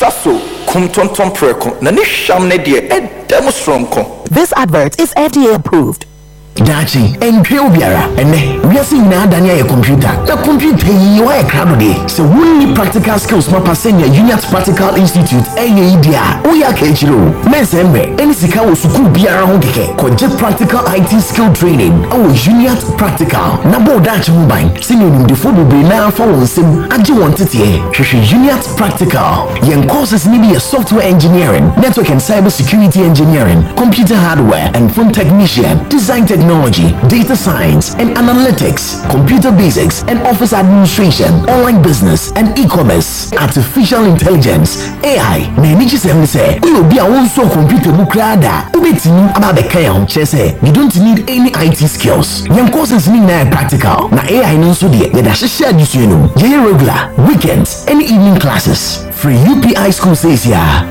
Sasso, Kumtonton Preko, Nanisham Nedia, and Demostronko. This advert is FDA approved. Dachi and Pilbiara and we are seeing now Dania computer. The computer you are a crowd day. So we need practical skills mapa senior Uniat Practical Institute AEDA. We are Kechiro. Mesembe any sika wo suku biara ho keke. Koje practical IT skill training. Our Uniat Practical. Nabo dachi mobile. Senior the food be now for sim. Aji wanted here. Uniat Practical. Yen courses maybe a software engineering, network and cyber security engineering, computer hardware and phone technician, design technology, data science and analytics, computer basics and office administration, online business and e-commerce, artificial intelligence, AI. Na energy say we will be also computer mukrada. Ubetini ababeka on chese. You don't need any IT skills. Young courses need na practical. Na AI no so de da share disuno. Ye regular, weekends and evening classes. Free UPI school says here.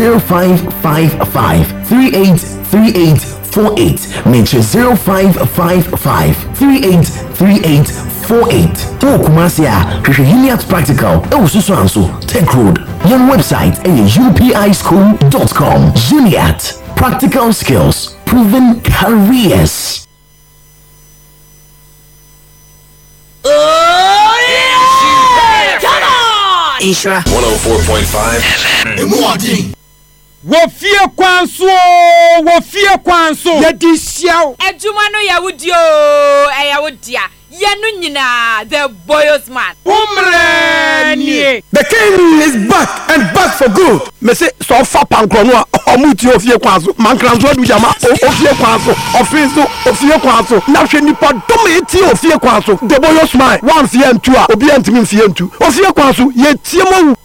0555 383848. Make sure 0555 383848. Oh, Kumasia, Uniat Practical. Oh, so Tech Road. Your website is upischool.com. Uniat Practical Skills, Proven Careers. Oh yeah! Come on! Isra 104.5. Wofie kwanso yedi siaw ejuma no yawudio eyawudia yenu nyina the boys man umrenie. The king is back and back for good. Me say so fa pankro no omuti ofie kwanso mankranso adu jama ofie kwanso ofinso ofie kwanso na hwe nipa dom eti ofie kwanso the boys man one fie ntu a obi antimi fie ntu ofie kwanso ye tie mo